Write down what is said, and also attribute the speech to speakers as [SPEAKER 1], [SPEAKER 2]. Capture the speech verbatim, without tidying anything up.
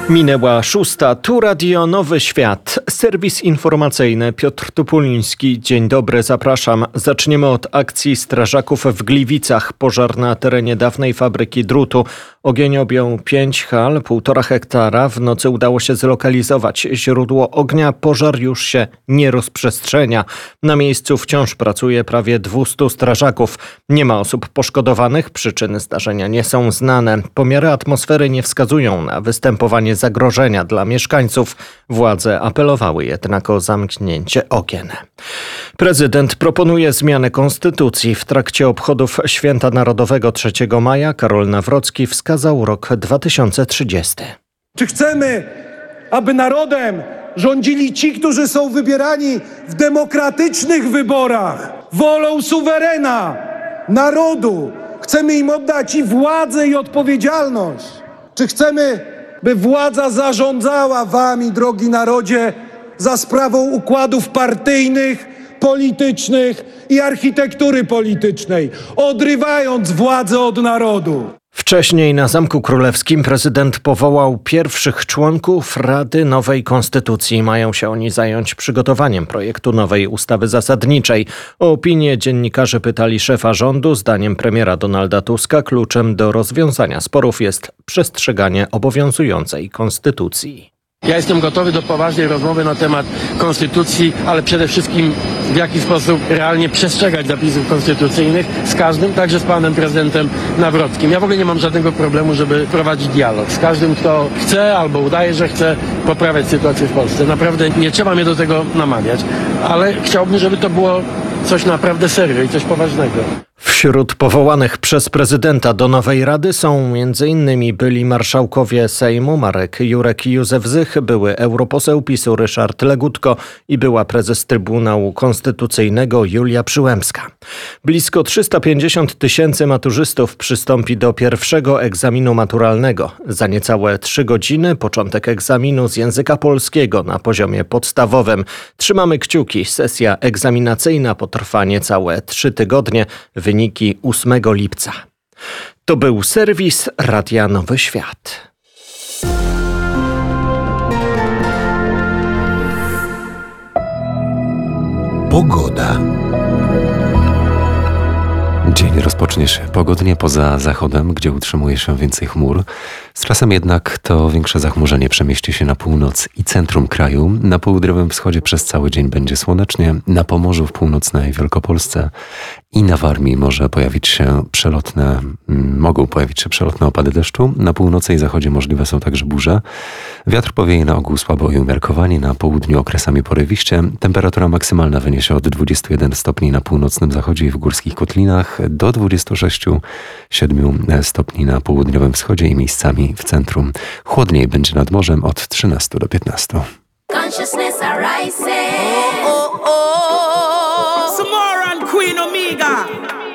[SPEAKER 1] Minęła szósta, tu Radio Nowy Świat, serwis informacyjny Piotr Topuliński. Dzień dobry, zapraszam. Zaczniemy od akcji strażaków w Gliwicach. Pożar na terenie dawnej fabryki drutu. Ogień objął pięć hal, półtora hektara. W nocy udało się zlokalizować źródło ognia. Pożar już się nie rozprzestrzenia. Na miejscu wciąż pracuje prawie dwieście strażaków. Nie ma osób poszkodowanych, przyczyny zdarzenia nie są znane. Pomiary atmosfery nie wskazują na występowanie zagrożenia dla mieszkańców. Władze apelowały jednak o zamknięcie okien. Prezydent proponuje zmianę konstytucji. W trakcie obchodów Święta Narodowego trzeciego maja Karol Nawrocki wskazał rok dwa tysiące trzydziesty.
[SPEAKER 2] Czy chcemy, aby narodem rządzili ci, którzy są wybierani w demokratycznych wyborach, wolą suwerena, narodu? Chcemy im oddać i władzę, i odpowiedzialność. Czy chcemy, by władza zarządzała wami, drogi narodzie, za sprawą układów partyjnych, politycznych i architektury politycznej, odrywając władzę od narodu?
[SPEAKER 1] Wcześniej na Zamku Królewskim prezydent powołał pierwszych członków Rady Nowej Konstytucji. Mają się oni zająć przygotowaniem projektu nowej ustawy zasadniczej. O opinię dziennikarzy pytali szefa rządu. Zdaniem premiera Donalda Tuska kluczem do rozwiązania sporów jest przestrzeganie obowiązującej konstytucji.
[SPEAKER 3] Ja jestem gotowy do poważnej rozmowy na temat konstytucji, ale przede wszystkim w jaki sposób realnie przestrzegać zapisów konstytucyjnych z każdym, także z panem prezydentem Nawrockim. Ja w ogóle nie mam żadnego problemu, żeby prowadzić dialog z każdym, kto chce albo udaje, że chce poprawiać sytuację w Polsce. Naprawdę nie trzeba mnie do tego namawiać, ale chciałbym, żeby to było coś naprawdę serio i coś poważnego.
[SPEAKER 1] Wśród powołanych przez prezydenta do nowej rady są między innymi byli marszałkowie Sejmu Marek Jurek i Józef Zych, były europoseł PiSu Ryszard Legutko i była prezes Trybunału Konstytucyjnego Julia Przyłębska. Blisko trzysta pięćdziesiąt tysięcy maturzystów przystąpi do pierwszego egzaminu maturalnego. Za niecałe trzy godziny początek egzaminu z języka polskiego na poziomie podstawowym. Trzymamy kciuki. Sesja egzaminacyjna potrwa niecałe trzy tygodnie. Wyniki ósmego lipca. To był serwis Radia Nowy Świat.
[SPEAKER 4] Pogoda. Dzień rozpocznie się pogodnie poza zachodem, gdzie utrzymuje się więcej chmur. Z czasem jednak to większe zachmurzenie przemieści się na północ i centrum kraju. Na południowym wschodzie przez cały dzień będzie słonecznie. Na Pomorzu, w północnej Wielkopolsce i na Warmii może pojawić się przelotne, mogą pojawić się przelotne opady deszczu. Na północy i zachodzie możliwe są także burze. Wiatr powieje na ogół słabo i umiarkowanie, na południu okresami porywiście. Temperatura maksymalna wyniesie od dwudziestu jeden stopni na północnym zachodzie i w górskich kotlinach do dwudziestu sześciu siedmiu stopni na południowym wschodzie i miejscami w centrum. Chłodniej będzie nad morzem od trzynastu do piętnastu.
[SPEAKER 5] Consciousness arising. Oh, oh, oh. Samara and Queen Omega.